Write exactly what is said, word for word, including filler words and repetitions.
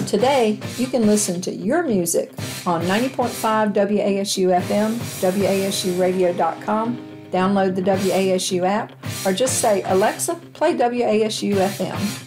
today, you can listen to your music on ninety point five W A S U F M, W A S U radio dot com, download the W A S U app, or just say, Alexa, play W A S U F M.